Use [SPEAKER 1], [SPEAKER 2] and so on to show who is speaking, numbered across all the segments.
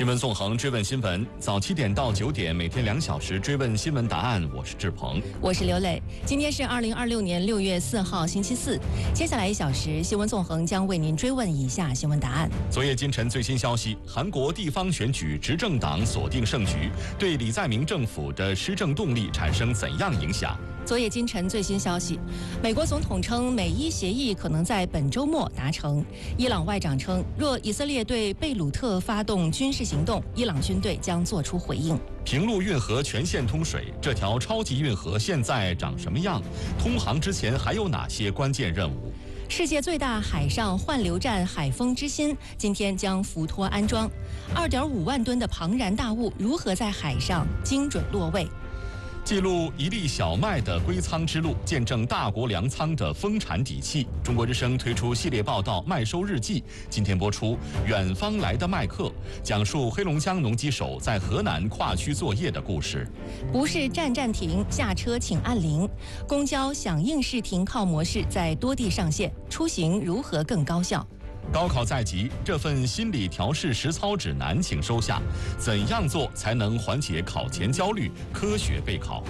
[SPEAKER 1] 新闻纵横，追问新闻，早7点到9点，每天2小时追问新闻答案。我是志鹏，
[SPEAKER 2] 我是刘磊。今天是2026年6月4号，星期四。接下来1小时，新闻纵横将为您追问以下新闻答案。
[SPEAKER 1] 昨夜今晨最新消息，韩国地方选举执政党锁定胜局，对李在明政府的施政动力产生怎样影响？
[SPEAKER 2] 昨夜今晨最新消息，美国总统称美伊协议可能在本周末达成。伊朗外长称，若以色列对贝鲁特发动军事行动，伊朗军队将做出回应。
[SPEAKER 1] 平陆运河全线通水，这条超级运河现在长什么样？通航之前还有哪些关键任务？
[SPEAKER 2] 世界最大海上换流站海丰之心今天将浮托安装，2.5万吨的庞然大物如何在海上精准落位？
[SPEAKER 1] 记录一粒小麦的归仓之路，见证大国粮仓的丰产底气。中国之声推出系列报道《麦收日记》，今天播出《远方来的麦客》，讲述黑龙江农机手在河南跨区作业的故事。
[SPEAKER 2] 不是站站停，下车请按铃。公交响应式停靠模式在多地上线，出行如何更高效？
[SPEAKER 1] 高考在即，这份心理调试实操指南请收下。怎样做才能缓解考前焦虑，科学备考？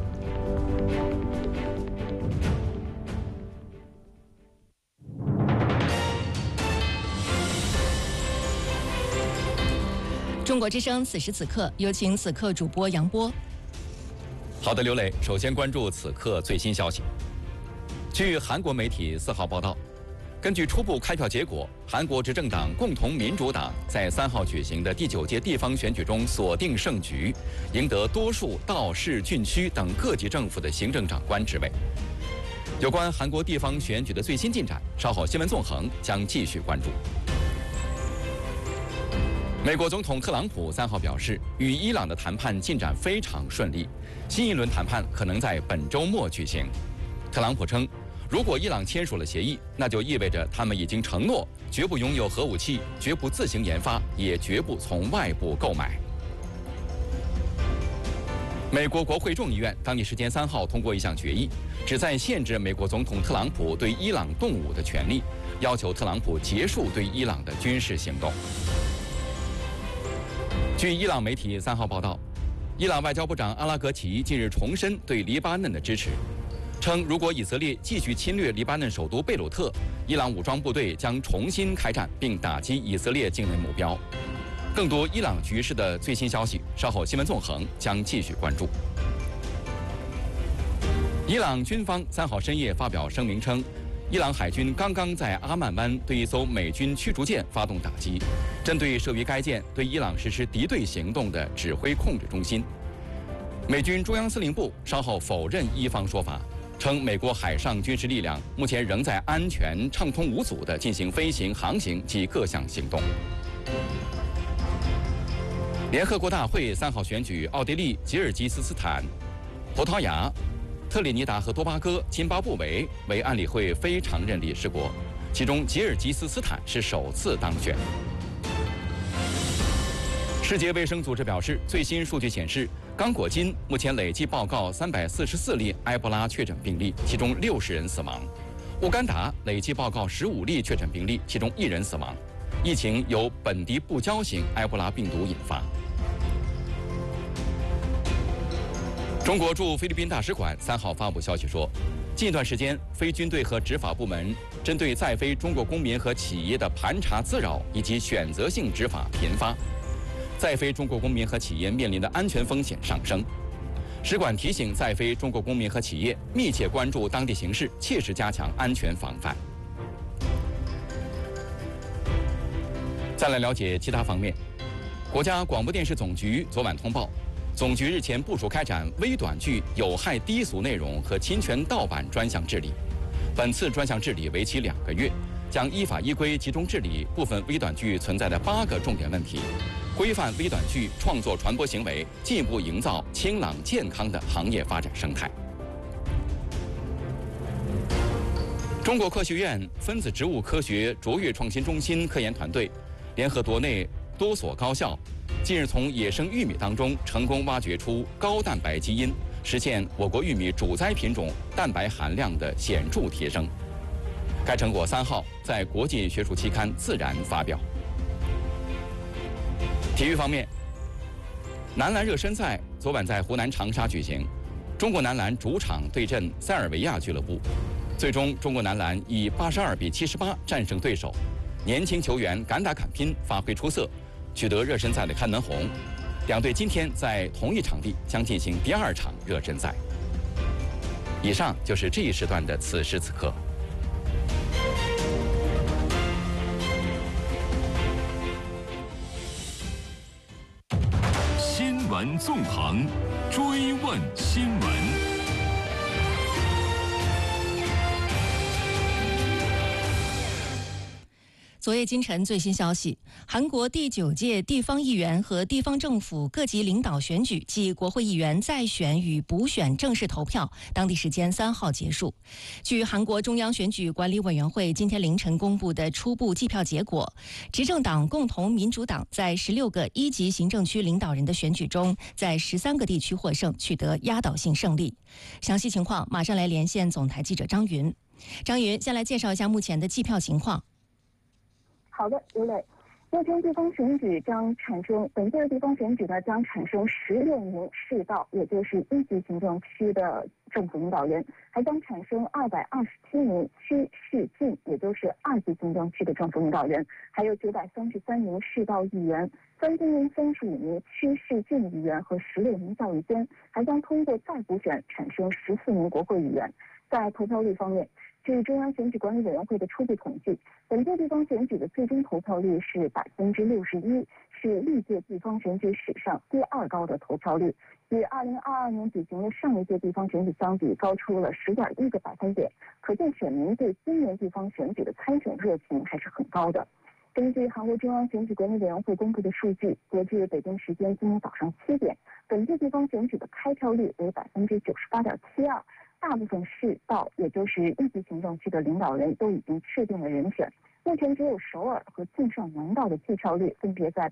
[SPEAKER 2] 中国之声此时此刻，有请此刻主播杨波。
[SPEAKER 3] 好的，刘磊，首先关注此刻最新消息。据韩国媒体4号报道，根据初步开票结果，韩国执政党共同民主党在3号举行的第9届地方选举中锁定胜局，赢得多数道市郡区等各级政府的行政长官职位。有关韩国地方选举的最新进展，稍后新闻纵横将继续关注。美国总统特朗普3号表示，与伊朗的谈判进展非常顺利，新一轮谈判可能在本周末举行。特朗普称，如果伊朗签署了协议，那就意味着他们已经承诺绝不拥有核武器，绝不自行研发，也绝不从外部购买。美国国会众议院当地时间3号通过一项决议，旨在限制美国总统特朗普对伊朗动武的权利，要求特朗普结束对伊朗的军事行动。据伊朗媒体3号报道，伊朗外交部长阿拉格齐近日重申对黎巴嫩的支持，称如果以色列继续侵略黎巴嫩首都贝鲁特，伊朗武装部队将重新开战并打击以色列境内目标。更多伊朗局势的最新消息，稍后新闻纵横将继续关注。伊朗军方3号深夜发表声明称，伊朗海军刚刚在阿曼湾对一艘美军驱逐舰发动打击，针对设于该舰对伊朗实施敌对行动的指挥控制中心。美军中央司令部稍后否认伊方说法，称美国海上军事力量目前仍在安全畅通无阻地进行飞行、航行及各项行动。联合国大会3号选举奥地利、吉尔吉斯斯坦、葡萄牙、特立尼达和多巴哥、津巴布韦为安理会非常任理事国，其中吉尔吉斯斯坦是首次当选。世界卫生组织表示，最新数据显示，刚果金目前累计报告344例埃博拉确诊病例，其中60人死亡；乌干达累计报告15例确诊病例，其中1人死亡。疫情由本地布胶型埃博拉病毒引发。中国驻菲律宾大使馆3号发布消息说，近一段时间，非军队和执法部门针对在非中国公民和企业的盘查滋扰以及选择性执法频发，在非中国公民和企业面临的安全风险上升。使馆提醒在非中国公民和企业密切关注当地形势，切实加强安全防范。再来了解其他方面，国家广播电视总局昨晚通报，总局日前部署开展微短剧有害低俗内容和侵权盗版专项治理。本次专项治理为期2个月，将依法依规集中治理部分微短剧存在的8个重点问题，规范微短剧创作传播行为，进一步营造清朗健康的行业发展生态。中国科学院分子植物科学卓越创新中心科研团队联合国内多所高校，近日从野生玉米当中成功挖掘出高蛋白基因，实现我国玉米主栽品种蛋白含量的显著提升。该成果3号在国际学术期刊《自然》发表。 体育方面，男篮热身赛昨晚在湖南长沙举行，中国男篮主场对阵塞尔维亚俱乐部，最终中国男篮以82-78战胜对手，年轻球员敢打敢拼，发挥出色，取得热身赛的看门红。两队今天在同一场地将进行第2场热身赛。以上就是这一时段的此时此刻。
[SPEAKER 4] 新闻纵横，追问新闻。
[SPEAKER 2] 昨夜今晨最新消息，韩国第9届地方议员和地方政府各级领导选举暨国会议员再选与补选正式投票，当地时间3号结束。据韩国中央选举管理委员会今天凌晨公布的初步计票结果，执政党共同民主党在16个1级行政区领导人的选举中，在13个地区获胜，取得压倒性胜利。详细情况马上来连线总台记者张云。张云，先来介绍一下目前的计票情况。
[SPEAKER 5] 好的，刘磊。目前地方选举将产生，本届的地方选举呢将产生16名市道，也就是1级行政区的政府领导人，还将产生227名区市郡，也就是2级行政区的政府领导人，还有933名市道议员，30名35名区市郡议员和16名教育监，还将通过再补选产生14名国会议员。在投票率方面，据中央选举管理委员会的初步统计，本届地方选举的最终投票率是61%，是历届地方选举史上第2高的投票率，与2022年举行的上一届地方选举相比，高出了10.1个百分点。可见选民对今年地方选举的参选热情还是很高的。根据韩国中央选举管理委员会公布的数据，截至北京时间今天早上7点，本届地方选举的开票率为98.72%。大部分市道，也就是1级行政区的领导人都已经确定了人选。目前只有首尔和庆尚南道的计票率分别在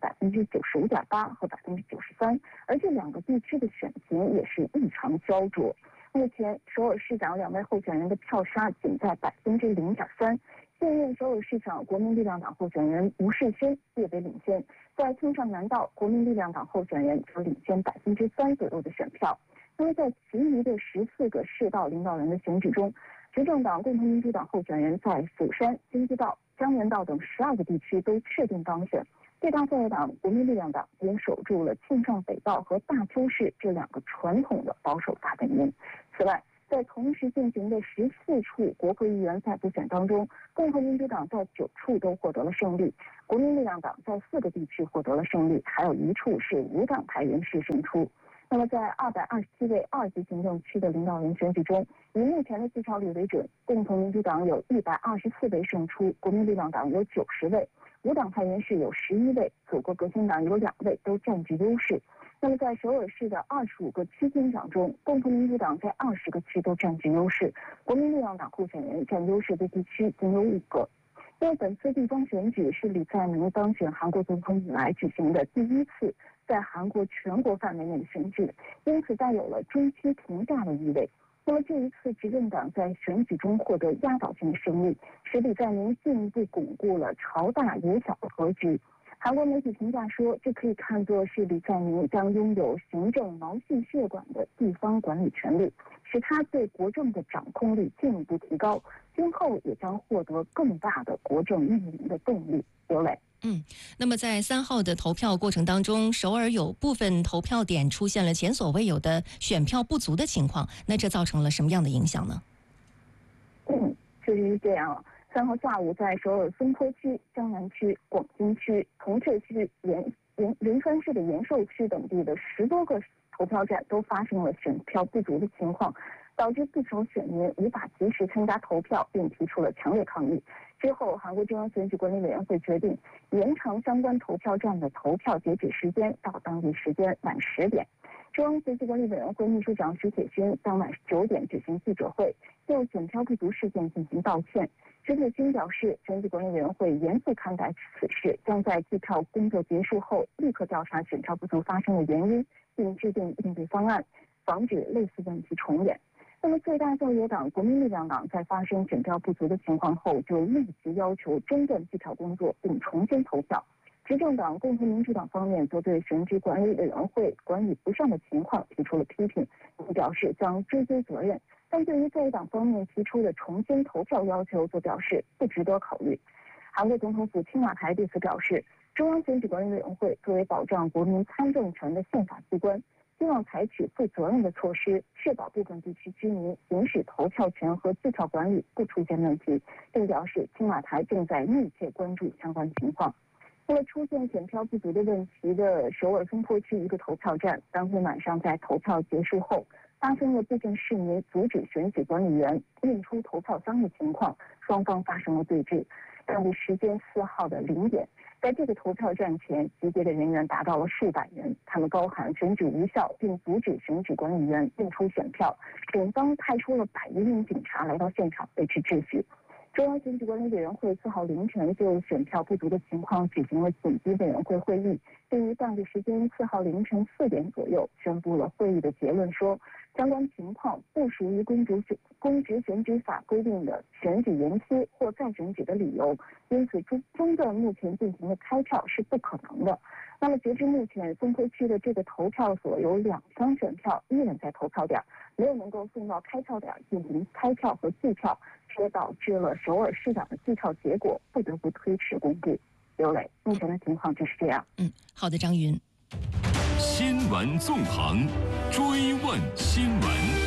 [SPEAKER 5] 95.8%和93%，而这2个地区的选情也是异常焦灼。目前首尔市长2位候选人的票差仅在0.3%，现任首尔市长国民力量党候选人吴世轩略微领先，在庆尚南道国民力量党候选人则领先3%左右的选票。那么在其余的14个市道领导人的选举中，执政党共同民主党候选人在釜山、京畿道、江原道等12个地区都确定当选。最大在野党国民力量党也守住了庆尚北道和大邱市这2个传统的保守大本营。此外，在同时进行的14处国会议员再补选当中，共和民主党在9处都获得了胜利，国民力量党在4个地区获得了胜利，还有1处是无党派人士胜出。那么在227位2级行政区的领导人选举中，以目前的计票率为准，共同民主党有124位胜出，国民力量党有90位，无党派人士有11位，祖国革新党有2位，都占据优势。那么在首尔市的25个区厅长中，共同民主党在20个区都占据优势，国民力量党候选人占优势的地区仅有5个。因为本次地方选举是李在明当选韩国总统以来举行的第1次在韩国全国范围内的选举，因此带有了中期评价的意味。那么这一次执政党在选举中获得压倒性的胜利，使李在明进一步巩固了朝大野小的格局。韩国媒体评价说，这可以看作是李在明将拥有行政毛细血管的地方管理权力，使他对国政的掌控力进一步提高，今后也将获得更大的国政运营的动力。刘磊。
[SPEAKER 2] 那么在3号的投票过程当中，首尔有部分投票点出现了前所未有的选票不足的情况，那这造成了什么样的影响呢？
[SPEAKER 5] 确实是这样。3号下午，在首尔松坡区、江南区、广京区、铜雀区、仁川市的延寿区等地的10多个投票站都发生了选票不足的情况，导致不少选民无法及时参加投票，并提出了强烈抗议。之后，韩国中央选举管理委员会决定延长相关投票站的投票截止时间到当地时间晚10点。中央选举管理委员会秘书长徐铁勋当晚9点举行记者会，就选票不足事件进行道歉。徐铁勋表示，选举管理委员会严肃看待此事，将在计票工作结束后立刻调查选票不足发生的原因，并制定应对方案，防止类似问题重演。那么最大在野党国民力量党在发生选票不足的情况后，就立即要求中断计票工作并重新投票。 执政党共和民主党方面则对选举管理委员会管理不善的情况提出了批评，并表示将追究责任。但对于在野党方面提出的重新投票要求，则表示不值得考虑。韩国总统府青瓦台对此表示，中央选举管理委员会作为保障国民参政权的宪法机关，希望采取负责任的措施，确保部分地区居民行使投票权和计票管理不出现问题，并表示青瓦台正在密切关注相关情况。因为出现选票不足的问题的首尔松坡区一个投票站，当天晚上在投票结束后，发生了部分市民阻止选举管理员运出投票箱的情况，双方发生了对峙。当地时间4号的0点，在这个投票站前集结的人员达到了数百人，他们高喊选举无效，并阻止选举管理员运出选票。警方派出了100余名警察来到现场维持秩序。中央选举管理委员会4号凌晨就选票不足的情况举行了紧急委员会会议，并于当地时间4号凌晨4点左右宣布了会议的结论，说相关情况不属于公职选举法规定的选举延期或再选举的理由，因此中断目前进行的开票是不可能的。那么截至目前，松坡区的这个投票所有2箱选票依然在投票点，没有能够送到开票点进行开票和计票，这导致了首尔市长的计票结果不得不推迟公布。刘磊，目前的情况就是这样。
[SPEAKER 2] 好的，张云。
[SPEAKER 4] 新闻纵横，追问新闻。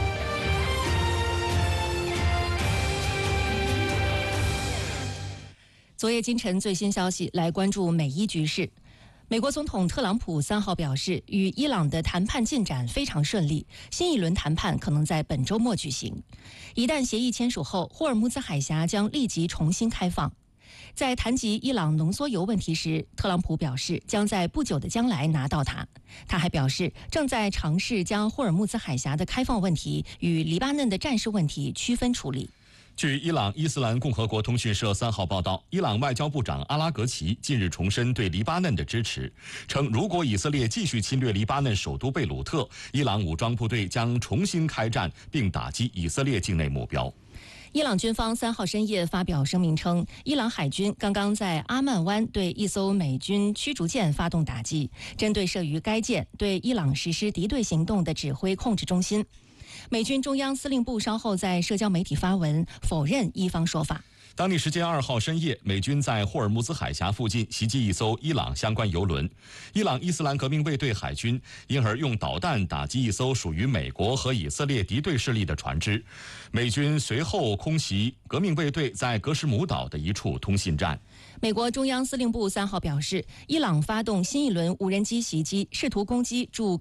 [SPEAKER 2] 昨夜今晨最新消息，来关注美伊局势。美国总统特朗普3号表示，与伊朗的谈判进展非常顺利，新一轮谈判可能在本周末举行。一旦协议签署后，霍尔木兹海峡将立即重新开放。在谈及伊朗浓缩铀问题时，特朗普表示将在不久的将来拿到它。他还表示，正在尝试将霍尔木兹海峡的开放问题与黎巴嫩的战事问题区分处理。
[SPEAKER 1] 据伊朗伊斯兰共和国通讯社3号报道，伊朗外交部长阿拉格齐近日重申对黎巴嫩的支持，称如果以色列继续侵略黎巴嫩首都贝鲁特，伊朗武装部队将重新开战并打击以色列境内目标。
[SPEAKER 2] 伊朗军方3号深夜发表声明称，伊朗海军刚刚在阿曼湾对一艘美军驱逐舰发动打击，针对设于该舰对伊朗实施敌对行动的指挥控制中心。美军中央司令部稍后在社交媒体发文否认伊方说法。
[SPEAKER 1] 当地时间2号深夜，美军在霍尔木兹海峡附近袭击一艘伊朗相关油轮，伊朗伊斯兰革命卫队海军因而用导弹打击一艘属于美国和以色列敌对势力的船只。美军随后空袭革命卫队在格什姆岛的一处通信站。
[SPEAKER 2] 美国中央司令部3号表示，伊朗发动新一轮无人机袭击，试图攻击驻